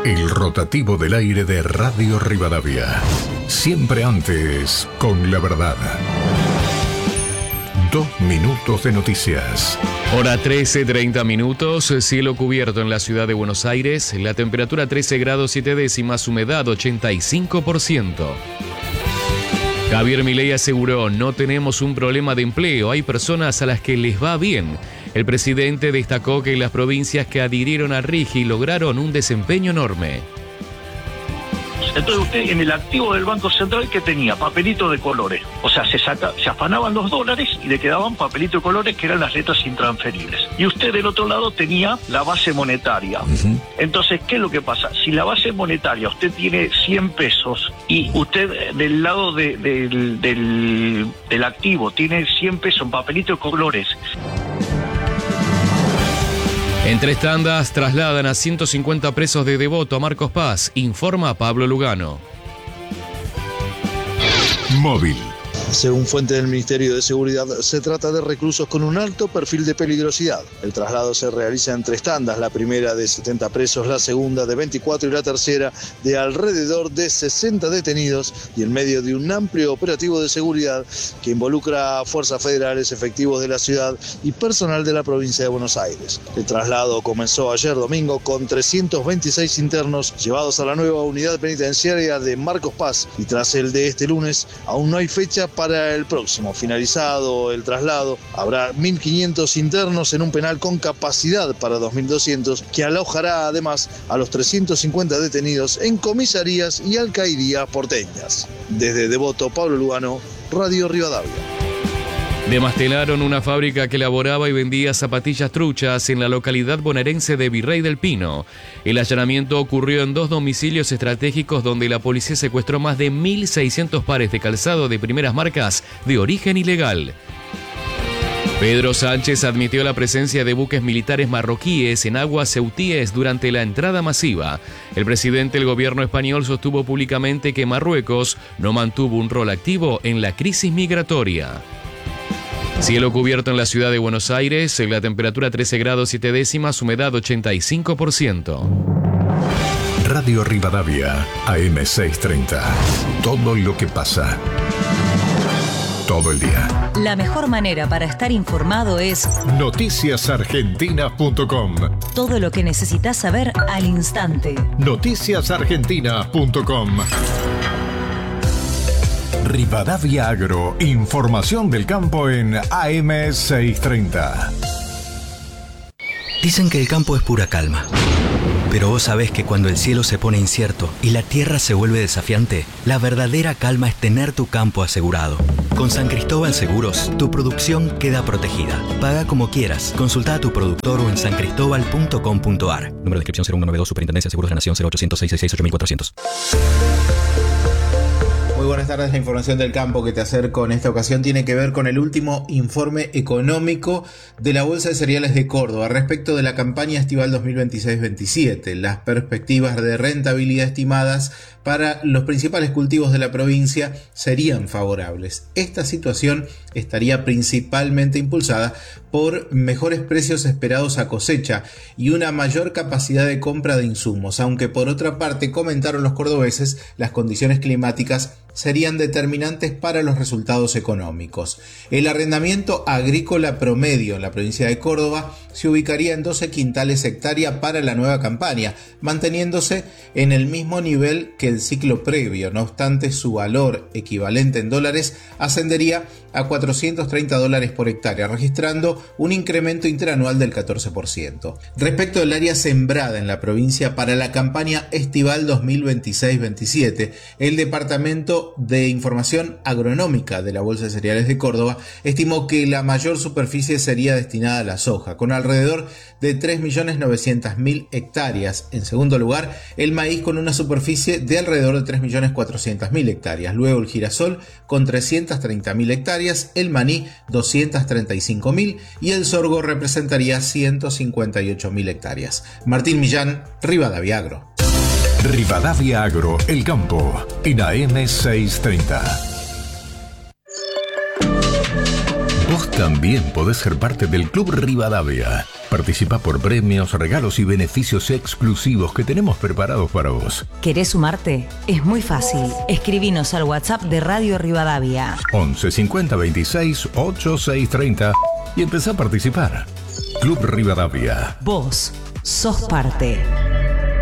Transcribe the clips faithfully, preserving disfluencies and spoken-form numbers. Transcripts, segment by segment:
El rotativo del aire de Radio Rivadavia. Siempre antes, con la verdad. Dos minutos de noticias. Hora trece, treinta minutos, cielo cubierto en la ciudad de Buenos Aires, la temperatura trece grados siete décimas, humedad ochenta y cinco por ciento. Javier Milei aseguró, no tenemos un problema de empleo, hay personas a las que les va bien. El presidente destacó que las provincias que adhirieron a RIGI lograron un desempeño enorme. Entonces usted en el activo del Banco Central, ¿qué tenía? Papelito de colores. O sea, se saca, se afanaban los dólares y le quedaban papelito de colores que eran las letras intransferibles. Y usted del otro lado tenía la base monetaria. Uh-huh. Entonces, ¿qué es lo que pasa? Si la base monetaria usted tiene cien pesos y usted del lado de, de, del, del, del activo tiene cien pesos en papelito de colores. En tres tandas trasladan a ciento cincuenta presos de Devoto a Marcos Paz, informa Pablo Lugano. Móvil. Según fuentes del Ministerio de Seguridad, se trata de reclusos con un alto perfil de peligrosidad. El traslado se realiza en tres tandas, la primera de setenta presos, la segunda de veinticuatro y la tercera de alrededor de sesenta detenidos, y en medio de un amplio operativo de seguridad que involucra a fuerzas federales, efectivos de la ciudad y personal de la provincia de Buenos Aires. El traslado comenzó ayer domingo con trescientos veintiséis internos llevados a la nueva unidad penitenciaria de Marcos Paz, y tras el de este lunes aún no hay fecha para Para el próximo. Finalizado el traslado, habrá mil quinientos internos en un penal con capacidad para dos mil doscientos, que alojará además a los trescientos cincuenta detenidos en comisarías y alcaldías porteñas. Desde Devoto, Pablo Lugano, Radio Rivadavia. Demastelaron una fábrica que elaboraba y vendía zapatillas truchas en la localidad bonaerense de Virrey del Pino. El allanamiento ocurrió en dos domicilios estratégicos donde la policía secuestró más de mil seiscientos pares de calzado de primeras marcas de origen ilegal. Pedro Sánchez admitió la presencia de buques militares marroquíes en aguas ceutíes durante la entrada masiva. El presidente del gobierno español sostuvo públicamente que Marruecos no mantuvo un rol activo en la crisis migratoria. Cielo cubierto en la ciudad de Buenos Aires, la temperatura trece grados siete décimas, humedad ochenta y cinco por ciento. Radio Rivadavia, A M seiscientos treinta. Todo lo que pasa. Todo el día. La mejor manera para estar informado es noticias argentinas punto com. Todo lo que necesitas saber al instante. noticias argentinas punto com. Rivadavia Agro, información del campo en A M seiscientos treinta. Dicen que el campo es pura calma. Pero vos sabés que cuando el cielo se pone incierto y la tierra se vuelve desafiante, la verdadera calma es tener tu campo asegurado. Con San Cristóbal Seguros, tu producción queda protegida. Paga como quieras. Consulta a tu productor o en san cristóbal punto com punto a r. Número de inscripción cero uno noventa y dos, Superintendencia de Seguros de la Nación cero ochocientos, seiscientos sesenta y seis, ocho mil cuatrocientos. Muy buenas tardes, la información del campo que te acerco en esta ocasión tiene que ver con el último informe económico de la Bolsa de Cereales de Córdoba respecto de la campaña estival dos mil veintiséis veintisiete. Las perspectivas de rentabilidad estimadas para los principales cultivos de la provincia serían favorables. Esta situación estaría principalmente impulsada por mejores precios esperados a cosecha y una mayor capacidad de compra de insumos, aunque por otra parte, comentaron los cordobeses, las condiciones climáticas serían determinantes para los resultados económicos. El arrendamiento agrícola promedio en la provincia de Córdoba se ubicaría en doce quintales hectárea para la nueva campaña, manteniéndose en el mismo nivel que el ciclo previo. No obstante, su valor equivalente en dólares ascendería a cuatrocientos treinta dólares por hectárea, registrando un incremento interanual del catorce por ciento. Respecto del área sembrada en la provincia para la campaña estival dos mil veintiséis veintisiete, el Departamento de Información Agronómica de la Bolsa de Cereales de Córdoba estimó que la mayor superficie sería destinada a la soja, con alrededor de tres millones novecientas mil hectáreas. En segundo lugar, el maíz con una superficie de alrededor de tres millones cuatrocientas mil hectáreas. Luego el girasol con trescientas treinta mil hectáreas, el maní doscientas treinta y cinco mil y el sorgo representaría ciento cincuenta y ocho mil hectáreas. Martín Millán, Rivadavia Agro. Rivadavia Agro, el campo, en A M seiscientos treinta. Vos también podés ser parte del Club Rivadavia. Participa por premios, regalos y beneficios exclusivos que tenemos preparados para vos. ¿Querés sumarte? Es muy fácil. Escribinos al WhatsApp de Radio Rivadavia. once cincuenta veintiséis ochenta y seis treinta y empezá a participar. Club Rivadavia. Vos sos parte.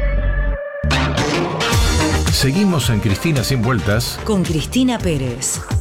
Seguimos en Cristina Sin Vueltas Con Cristina Pérez.